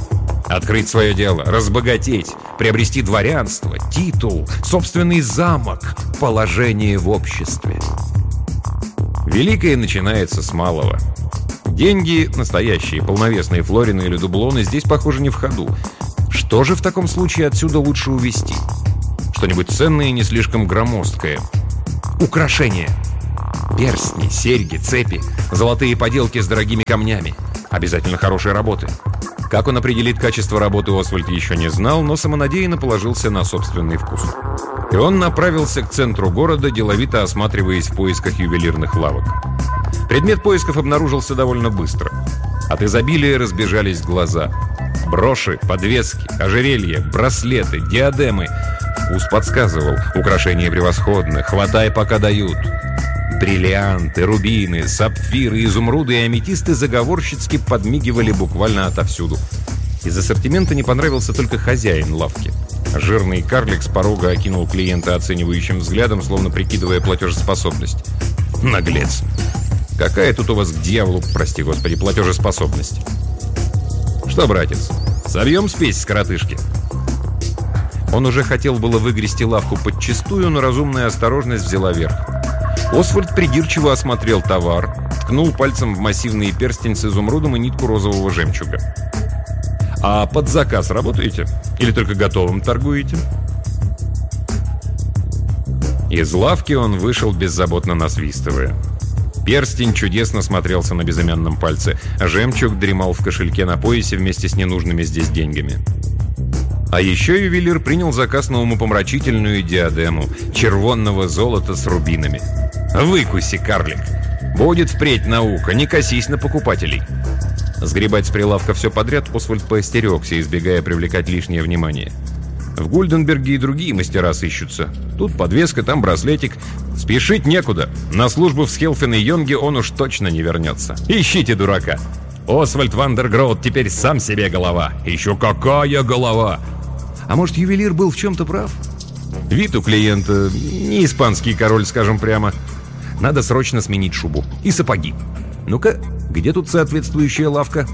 Открыть свое дело, разбогатеть, приобрести дворянство, титул, собственный замок, положение в обществе. Великое начинается с малого. Деньги, настоящие, полновесные флорины или дублоны, здесь, похоже, не в ходу. Что же в таком случае отсюда лучше увезти? Что-нибудь ценное и не слишком громоздкое. Украшения. Перстни, серьги, цепи, золотые поделки с дорогими камнями. Обязательно хорошей работы. Как он определит качество работы, Освальд еще не знал, но самонадеянно положился на собственный вкус. И он направился к центру города, деловито осматриваясь в поисках ювелирных лавок. Предмет поисков обнаружился довольно быстро. От изобилия разбежались глаза. Броши, подвески, ожерелья, браслеты, диадемы. Вкус подсказывал. Украшения превосходны, хватай, пока дают. Бриллианты, рубины, сапфиры, изумруды и аметисты заговорщицки подмигивали буквально отовсюду. Из ассортимента не понравился только хозяин лавки. Жирный карлик с порога окинул клиента оценивающим взглядом, словно прикидывая платежеспособность. Наглец! Какая тут у вас к дьяволу, прости господи, платежеспособность? Что, братец, собьем спесь с коротышки? Он уже хотел было выгрести лавку подчистую, но разумная осторожность взяла верх. Освальд придирчиво осмотрел товар, ткнул пальцем в массивный перстень с изумрудом и нитку розового жемчуга. «А под заказ работаете? Или только готовым торгуете?» Из лавки он вышел, беззаботно насвистывая. Перстень чудесно смотрелся на безымянном пальце, а жемчуг дремал в кошельке на поясе вместе с ненужными здесь деньгами. А еще ювелир принял заказ на умопомрачительную диадему червонного золота с рубинами. «Выкуси, карлик! Будет впредь наука, не косись на покупателей!» Сгребать с прилавка все подряд Освальд поостерегся, избегая привлекать лишнее внимание. В Гульденберге и другие мастера сыщутся. Тут подвеска, там браслетик. Спешить некуда. На службу в Схелфен и Йонге он уж точно не вернется. Ищите дурака. Освальд Вандергроут теперь сам себе голова. Еще какая голова! А может, ювелир был в чем-то прав? Вид у клиента не испанский король, скажем прямо. Надо срочно сменить шубу. И сапоги. Ну-ка, где тут соответствующая лавка?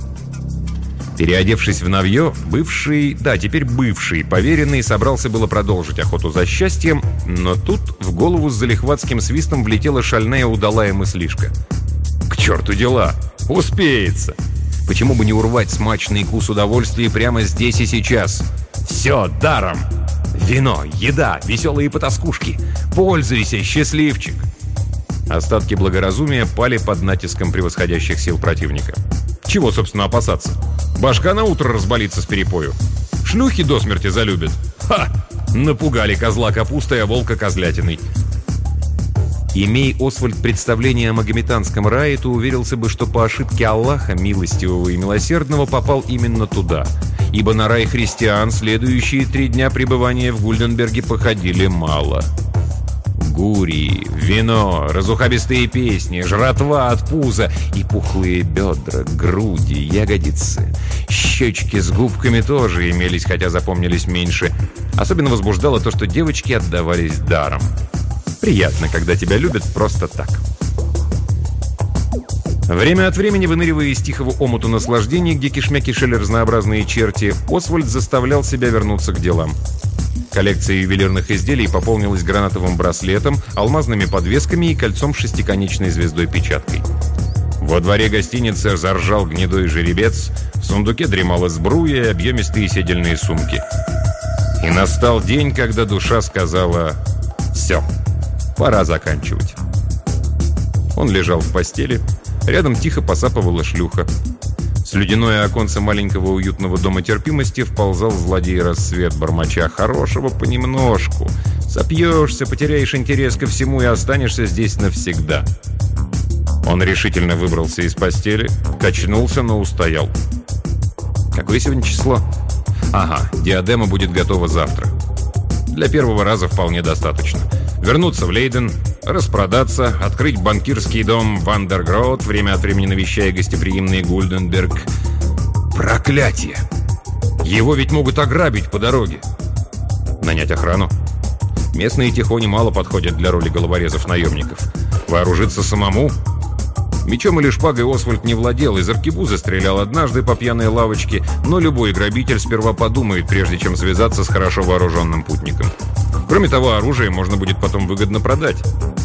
Переодевшись в новье, теперь бывший поверенный собрался было продолжить охоту за счастьем, но тут в голову с залихватским свистом влетела шальная удалая мыслишка. К черту дела! Успеется! Почему бы не урвать смачный кус удовольствия прямо здесь и сейчас? Все даром! Вино, еда, веселые потаскушки! Пользуйся, счастливчик! Остатки благоразумия пали под натиском превосходящих сил противника. Чего, собственно, опасаться? Башка на утро разболится с перепою. Шлюхи до смерти залюбят. Ха! Напугали козла капустой, а волка козлятиной. Имей Освальд представление о магометанском рае, то уверился бы, что по ошибке Аллаха, милостивого и милосердного, попал именно туда. Ибо на рай христиан следующие 3 дня пребывания в Гульденберге походили мало. Гурии, вино, разухабистые песни, жратва от пуза и пухлые бедра, груди, ягодицы. Щечки с губками тоже имелись, хотя запомнились меньше. Особенно возбуждало то, что девочки отдавались даром. Приятно, когда тебя любят просто так. Время от времени, выныривая из тихого омута наслаждений, где кишмя кишели разнообразные черти, Освальд заставлял себя вернуться к делам. Коллекция ювелирных изделий пополнилась гранатовым браслетом, алмазными подвесками и кольцом с 6-конечной звездой-печаткой. Во дворе гостиницы заржал гнедой жеребец, в сундуке дремала сбруя и объемистые седельные сумки. И настал день, когда душа сказала: «Все, пора заканчивать». Он лежал в постели, рядом тихо посапывала шлюха. С ледяное оконце маленького уютного дома терпимости вползал злодей рассвет, бормоча: «Хорошего понемножку. Сопьешься, потеряешь интерес ко всему и останешься здесь навсегда». Он решительно выбрался из постели, качнулся, но устоял. Какое сегодня число? Ага, диадема будет готова завтра. Для первого раза вполне достаточно. Вернуться в Лейден, распродаться, открыть банкирский дом Вандергроут, время от времени навещая гостеприимный Гульденберг. Проклятие! Его ведь могут ограбить по дороге. Нанять охрану. Местные тихони мало подходят для роли головорезов-наемников. Вооружиться самому? Мечом или шпагой Освальд не владел, из аркебузы стрелял однажды по пьяной лавочке, но любой грабитель сперва подумает, прежде чем связаться с хорошо вооруженным путником. Кроме того, оружие можно будет потом выгодно продать.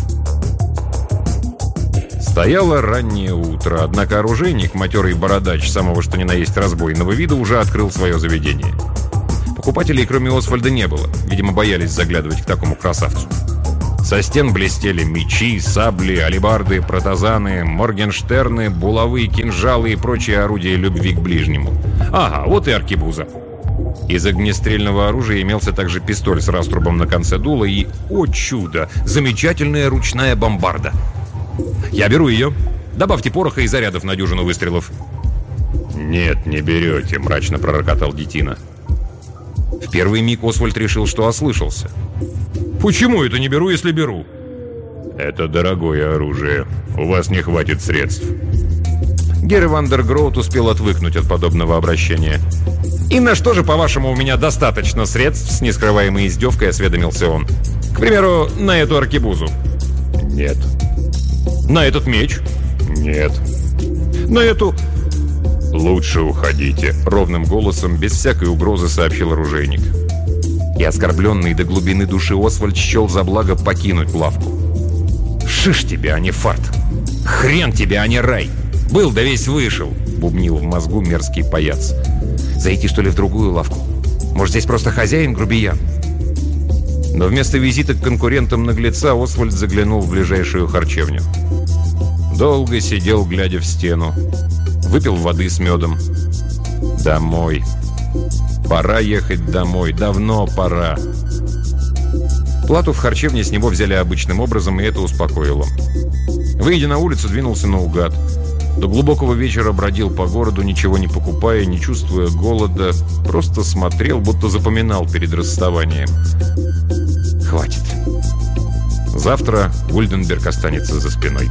Стояло раннее утро, однако оружейник, матерый бородач, самого что ни на есть разбойного вида, уже открыл свое заведение. Покупателей, кроме Освальда, не было. Видимо, боялись заглядывать к такому красавцу. Со стен блестели мечи, сабли, алебарды, протазаны, моргенштерны, булавы, кинжалы и прочие орудия любви к ближнему. Ага, вот и аркебуза. Из огнестрельного оружия имелся также пистоль с раструбом на конце дула и, о чудо, замечательная ручная бомбарда. «Я беру ее. Добавьте пороха и зарядов на дюжину выстрелов». «Нет, не берете», — мрачно пророкотал детина. В первый миг Освальд решил, что ослышался. «Почему это не беру, если беру?» «Это дорогое оружие. У вас не хватит средств». Герри Вандергроут успел отвыкнуть от подобного обращения. «И на что же, по-вашему, у меня достаточно средств?» С нескрываемой издевкой осведомился он. «К примеру, на эту аркебузу». «Нет». «На этот меч?» «Нет». «На эту...» «Лучше уходите», — ровным голосом, без всякой угрозы сообщил оружейник. И оскорбленный до глубины души Освальд счел за благо покинуть лавку. «Шиш тебе, а не фарт! Хрен тебе, а не рай! Был да весь вышел!» — бубнил в мозгу мерзкий паяц. «Зайти, что ли, в другую лавку? Может, здесь просто хозяин грубиян?» Но вместо визита к конкурентам наглеца Освальд заглянул в ближайшую харчевню. Долго сидел, глядя в стену. Выпил воды с медом. Домой. Пора ехать домой. Давно пора. Плату в харчевне с него взяли обычным образом, и это успокоило. Выйдя на улицу, двинулся наугад. До глубокого вечера бродил по городу, ничего не покупая, не чувствуя голода. Просто смотрел, будто запоминал перед расставанием. Хватит. Завтра Гульденберг останется за спиной.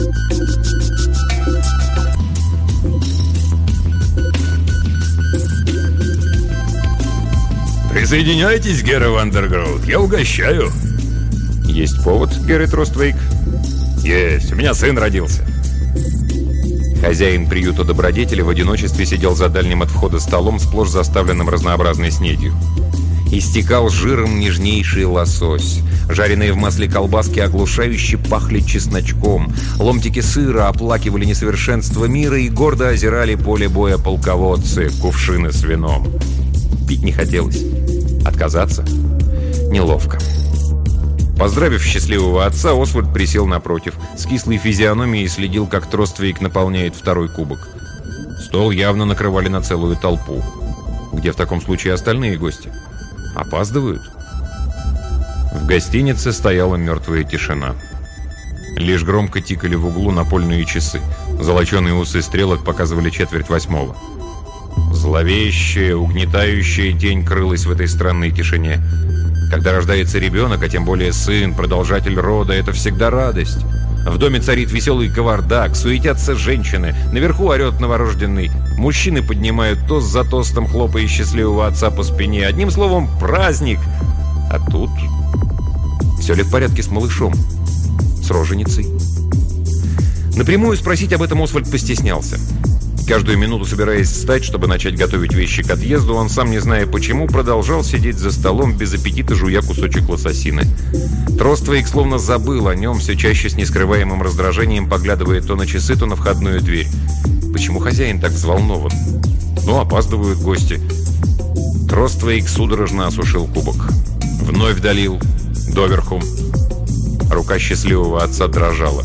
«Присоединяйтесь, Герри Вандергроут, я угощаю». «Есть повод, Герри Тросттвейк?» «Есть, у меня сын родился». Хозяин приюта добродетели в одиночестве сидел за дальним от входа столом, сплошь заставленным разнообразной снедью. Истекал жиром нежнейший лосось. Жареные в масле колбаски оглушающе пахли чесночком. Ломтики сыра оплакивали несовершенство мира и гордо озирали поле боя полководцы, кувшины с вином. Пить не хотелось. Отказаться? Неловко. Поздравив счастливого отца, Освальд присел напротив. С кислой физиономией следил, как Тросттвейк наполняет второй кубок. Стол явно накрывали на целую толпу. Где в таком случае остальные гости? Опаздывают? В гостинице стояла мертвая тишина. Лишь громко тикали в углу напольные часы. Золоченые усы стрелок показывали 7:45. Зловещая, угнетающая тень крылась в этой странной тишине. Когда рождается ребенок, а тем более сын, продолжатель рода, это всегда радость. В доме царит веселый кавардак, суетятся женщины, наверху орет новорожденный. Мужчины поднимают тост за тостом, хлопая счастливого отца по спине. Одним словом, праздник. А тут... Все ли в порядке с малышом? С роженицей? Напрямую спросить об этом Освальд постеснялся. Каждую минуту, собираясь встать, чтобы начать готовить вещи к отъезду, он, сам не зная почему, продолжал сидеть за столом, без аппетита жуя кусочек лососины. Тросттвейк словно забыл о нем, все чаще с нескрываемым раздражением поглядывая то на часы, то на входную дверь. Почему хозяин так взволнован? Ну, опаздывают гости. Тросттвейк судорожно осушил кубок. Вновь долил, доверху. Рука счастливого отца дрожала.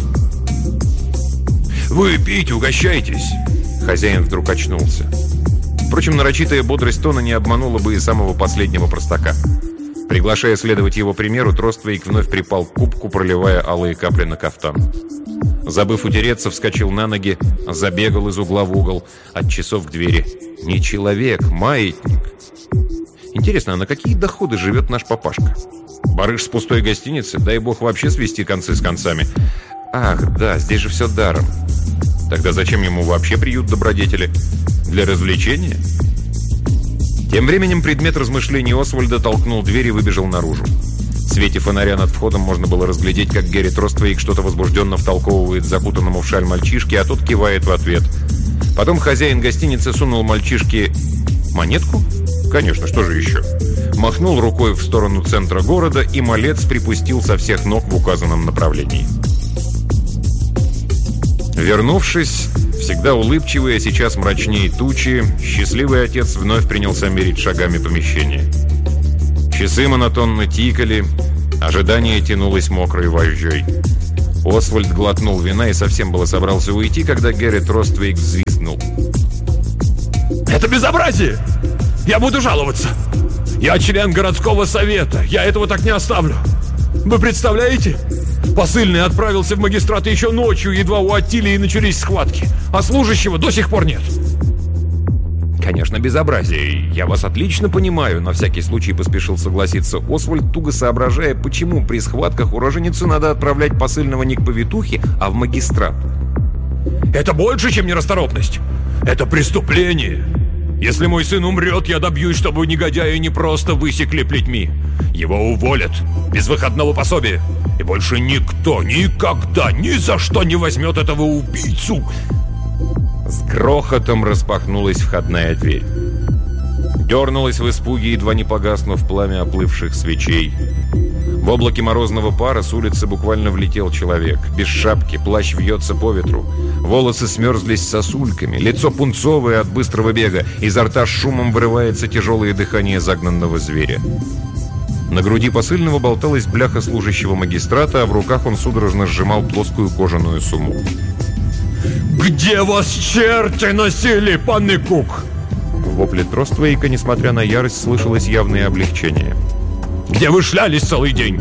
«Вы пейте, угощайтесь!» Хозяин вдруг очнулся. Впрочем, нарочитая бодрость тона не обманула бы и самого последнего простака. Приглашая следовать его примеру, Тросттвейк вновь припал к кубку, проливая алые капли на кафтан. Забыв утереться, вскочил на ноги, забегал из угла в угол, от часов к двери. Не человек, маятник. Интересно, а на какие доходы живет наш папашка? Барыш с пустой гостиницы? Дай бог вообще свести концы с концами. Ах, да, здесь же все даром. Тогда зачем ему вообще приют добродетели? Для развлечения? Тем временем предмет размышлений Освальда толкнул дверь и выбежал наружу. В свете фонаря над входом можно было разглядеть, как Геррит Роствейк что-то возбужденно втолковывает закутанному в шаль мальчишке, а тот кивает в ответ. Потом хозяин гостиницы сунул мальчишке монетку? Конечно, что же еще? Махнул рукой в сторону центра города, и малец припустил со всех ног в указанном направлении. Вернувшись, всегда улыбчивый, а сейчас мрачнее тучи, счастливый отец вновь принялся мерить шагами помещение. Часы монотонно тикали, ожидание тянулось мокрой вожжой. Освальд глотнул вина и совсем было собрался уйти, когда Геррит Роствейк взвизгнул. «Это безобразие! Я буду жаловаться! Я член городского совета, я этого так не оставлю! Вы представляете? Посыльный отправился в магистрат еще ночью, едва у Аттилии начались схватки, а служащего до сих пор нет!» «Конечно, безобразие. Я вас отлично понимаю», — на всякий случай поспешил согласиться Освальд, туго соображая, почему при схватках у роженицу надо отправлять посыльного не к повитухе, а в магистрат. «Это больше, чем нерасторопность. Это преступление. Если мой сын умрет, я добьюсь, чтобы негодяя не просто высекли плетьми. Его уволят, без выходного пособия. И больше никто, никогда, ни за что не возьмет этого убийцу!» С грохотом распахнулась входная дверь. Дернулась в испуге, едва не погаснув пламя оплывших свечей. В облаке морозного пара с улицы буквально влетел человек. Без шапки, плащ вьется по ветру. Волосы смерзлись сосульками, лицо пунцовое от быстрого бега. Изо рта с шумом вырывается тяжелое дыхание загнанного зверя. На груди посыльного болталась бляха служащего магистрата, а в руках он судорожно сжимал плоскую кожаную сумму. «Где вас черти носили, панный Кук?» В вопле Роствейка, несмотря на ярость, слышалось явное облегчение. «Где вы шлялись целый день?»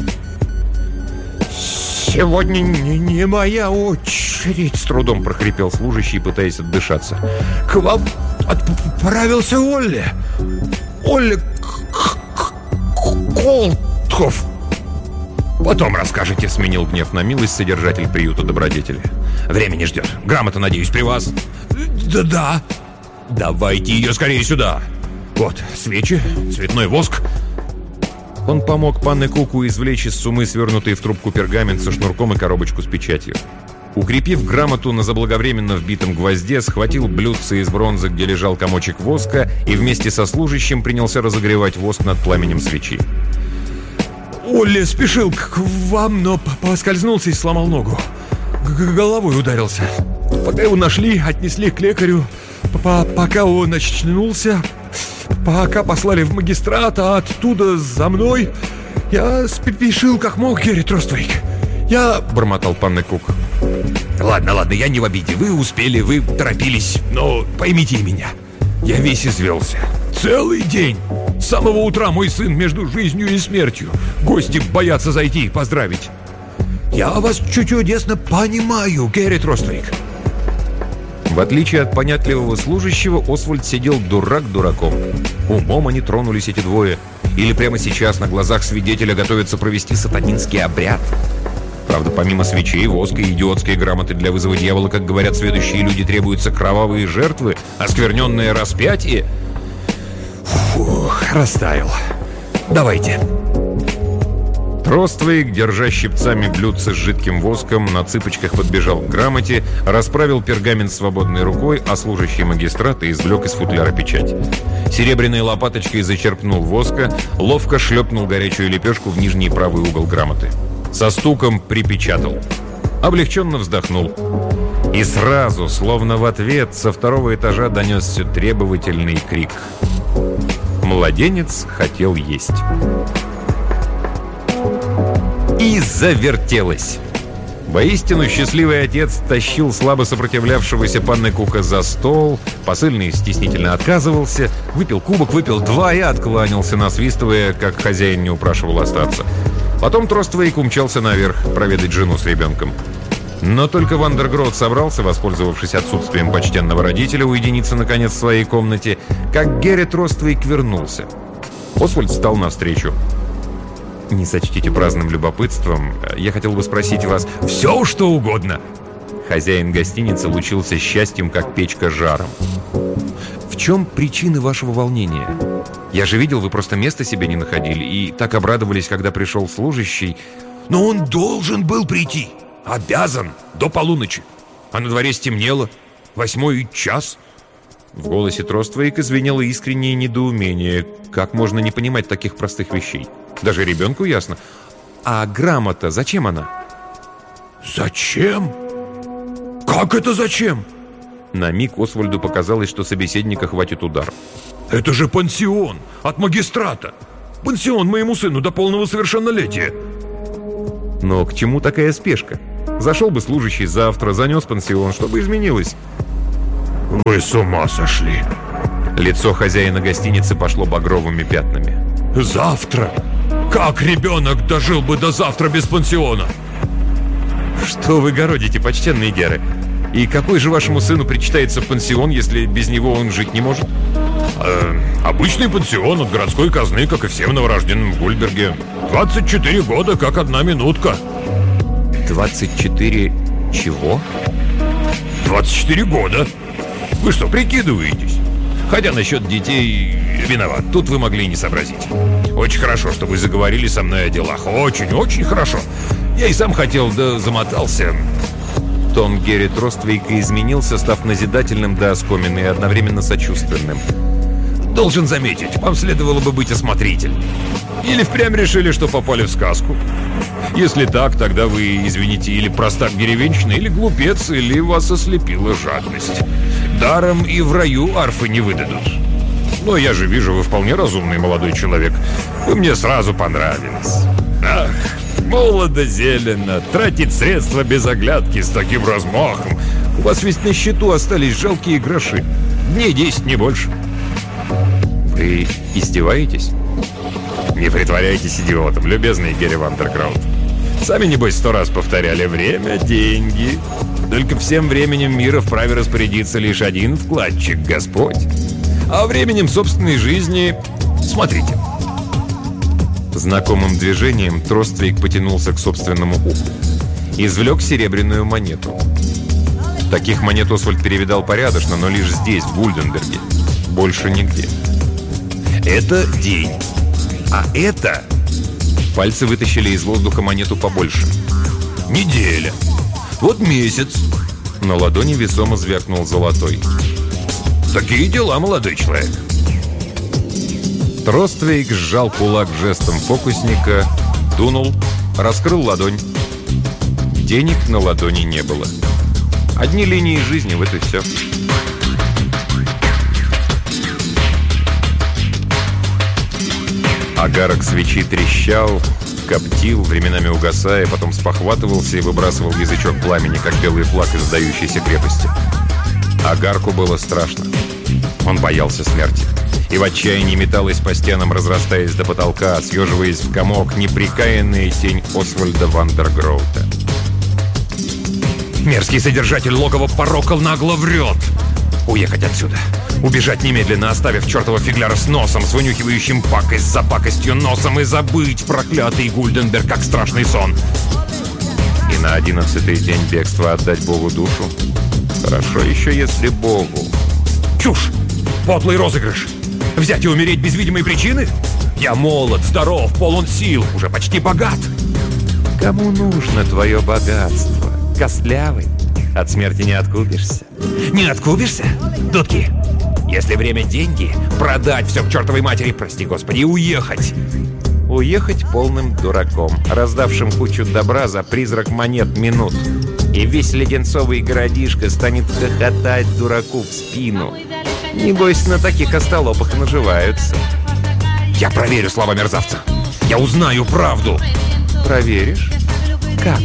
«Сегодня не моя очередь», — с трудом прохрипел служащий, пытаясь отдышаться. «К вам отправился Олли. Олли Колтхов». «Потом расскажете», — сменил гнев на милость содержатель приюта добродетели. «Время не ждет. Грамота, надеюсь, при вас?» «Да-да». «Давайте ее скорее сюда. Вот, свечи, цветной воск». Он помог панне Куку извлечь из суммы свернутый в трубку пергамент со шнурком и коробочку с печатью. Укрепив грамоту на заблаговременно вбитом гвозде, схватил блюдце из бронзы, где лежал комочек воска, и вместе со служащим принялся разогревать воск над пламенем свечи. «Олли спешил к вам, но поскользнулся и сломал ногу. Головой ударился. Пока его нашли, отнесли к лекарю. Пока он очнулся, пока послали в магистрат, а оттуда за мной, я спешил как мог, Геррит Роствейк. Я...» — бормотал панный Кук. Ладно, я не в обиде. Вы успели, вы торопились. Но поймите меня, я весь извелся. Целый день. С самого утра мой сын между жизнью и смертью. Гости боятся зайти и поздравить. Я вас чудесно понимаю, Геррит Роствейк. В отличие от понятливого служащего, Освальд сидел дурак дураком. Умом они тронулись, эти двое. Или прямо сейчас на глазах свидетеля готовятся провести сатанинский обряд. Правда, помимо свечей, воска и идиотской грамоты для вызова дьявола, как говорят сведущие люди, требуются кровавые жертвы, оскверненное распятие. Фух, растаял. Давайте. Роствейк, держа щипцами блюдце с жидким воском, на цыпочках подбежал к грамоте, расправил пергамент свободной рукой, а служащий магистрата извлек из футляра печать. Серебряной лопаточкой зачерпнул воска, ловко шлепнул горячую лепешку в нижний правый угол грамоты. Со стуком припечатал. Облегченно вздохнул. И сразу, словно в ответ, со второго этажа донесся требовательный крик. Младенец хотел есть. И завертелось. Воистину, счастливый отец тащил слабо сопротивлявшегося панны Кука за стол, посыльный стеснительно отказывался, выпил кубок, выпил два и откланялся, насвистывая, как хозяин не упрашивал остаться. Потом Роствейк умчался наверх проведать жену с ребенком. Но только Вандергрот собрался, воспользовавшись отсутствием почтенного родителя, уединиться наконец в своей комнате, как Геррит Роствейк вернулся. Освальд встал навстречу. «Не сочтите праздным любопытством, я хотел бы спросить вас...» «Все, что угодно!» Хозяин гостиницы лучился счастьем, как печка жаром. «В чем причины вашего волнения? Я же видел, вы просто места себе не находили и так обрадовались, когда пришел служащий. Но он должен был прийти. Обязан. До полуночи. А на дворе стемнело. 8 час. В голосе Троствейка звенело искреннее недоумение. Как можно не понимать таких простых вещей? Даже ребенку ясно. А грамота, зачем она? Зачем? Как это зачем? На миг Освальду показалось, что собеседника хватит удар. Это же пансион от магистрата. Пансион моему сыну до полного совершеннолетия. Но к чему такая спешка? Зашел бы служащий завтра, занес пансион, что бы изменилось? Вы с ума сошли. Лицо хозяина гостиницы пошло багровыми пятнами. Завтра? Как ребенок дожил бы до завтра без пансиона? Что вы городите, почтенные геры? И какой же вашему сыну причитается пансион, если без него он жить не может? Обычный пансион от городской казны, как и всем новорожденным в Гульберге. 24 года, как 1 минутка. 24 чего? 24 года. Вы что, прикидываетесь? Хотя насчет детей виноват. Тут вы могли не сообразить. Очень хорошо, что вы заговорили со мной о делах. Очень хорошо. Я и сам хотел, да замотался. Тон Герри Троствейка изменился, став назидательным до оскомины и одновременно сочувственным. Должен заметить, вам следовало бы быть осмотрительным. Или впрямь решили, что попали в сказку? Если так, тогда вы, извините, или простак деревенщины, или глупец, или вас ослепила жадность. Даром и в раю арфы не выдадут. Но я же вижу, вы вполне разумный молодой человек. Вы мне сразу понравились. Ах, молодо-зелено, тратить средства без оглядки с таким размахом. У вас ведь на счету остались жалкие гроши. Дней 10, не больше. Вы издеваетесь? Не притворяйтесь идиотом, любезный Герри Вандеркраут. Сами, небось, 100 раз повторяли: время, деньги. Только всем временем мира вправе распорядиться лишь один вкладчик — Господь. А временем собственной жизни... Смотрите. Знакомым движением Троствейк потянулся к собственному уху. Извлек серебряную монету. Таких монет Освальд перевидал порядочно, но лишь здесь, в Гульденберге. Больше нигде. Это день. А это... Пальцы вытащили из воздуха монету побольше. Неделя. Вот месяц. На ладони весомо звякнул золотой. Такие дела, молодой человек. Троствейк сжал кулак жестом фокусника, дунул, раскрыл ладонь. Денег на ладони не было. Одни линии жизни, вот и все. Огарок свечи трещал, коптил, временами угасая, потом спохватывался и выбрасывал язычок пламени, как белый флаг из сдающейся крепости. Огарку было страшно. Он боялся смерти. И в отчаянии металась по стенам, разрастаясь до потолка, съеживаясь в комок, непрекаянная тень Освальда Вандергроута. Мерзкий содержатель логова порока нагло врет. Уехать отсюда. Убежать немедленно, оставив чертова фигляра с носом, с вынюхивающим пакость за пакостью носом, и забыть проклятый Гульденберг, как страшный сон. И на 11-й день бегства отдать Богу душу? Хорошо еще, если Богу. Чушь! Подлый розыгрыш! Взять и умереть без видимой причины? Я молод, здоров, полон сил, уже почти богат. Кому нужно твое богатство? Костлявый. От смерти не откупишься. Не откупишься? Дудки, если время — деньги, продать все к чертовой матери, прости господи, и уехать. Уехать полным дураком, раздавшим кучу добра за призрак монет минут. И весь леденцовый городишко станет хохотать дураку в спину. Небось, на таких остолопах наживаются. Я проверю слова мерзавца. Я узнаю правду. Проверишь? Как?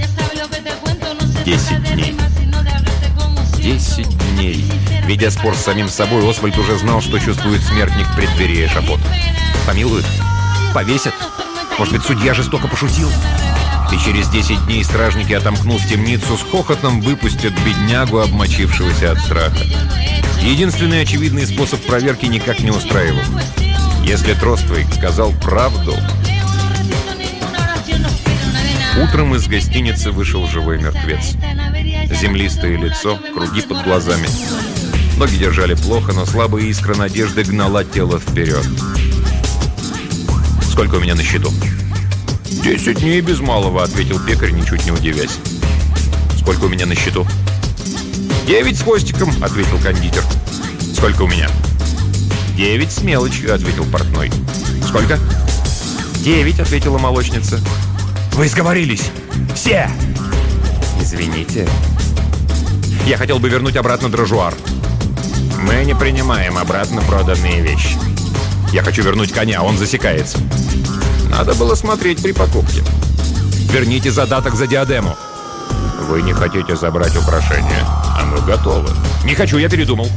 10 дней. 10 дней. Ведя спор с самим собой, Освальд уже знал, что чувствует смертник в преддверии эшафота. Помилуют? Повесят? Может быть, судья жестоко пошутил? И через 10 дней стражники, отомкнув темницу, с хохотом выпустят беднягу, обмочившегося от страха. Единственный очевидный способ проверки никак не устраивал. Если Троствейк сказал правду... Утром из гостиницы вышел живой мертвец. Землистое лицо, круги под глазами. Ноги держали плохо, но слабая искра надежды гнала тело вперед. Сколько у меня на счету? 10 дней без малого, ответил пекарь, ничуть не удивясь. Сколько у меня на счету? 9 с хвостиком, ответил кондитер. Сколько у меня? 9 с мелочью, ответил портной. Сколько? 9, ответила молочница. Вы сговорились. Все. Извините. Я хотел бы вернуть обратно дрожжуар. Мы не принимаем обратно проданные вещи. Я хочу вернуть коня, он засекается. Надо было смотреть при покупке. Верните задаток за диадему. Вы не хотите забрать украшение? Оно готово. Не хочу, я передумал.